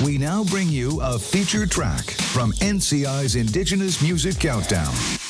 We now bring you a featured track from NCI's Indigenous Music Countdown.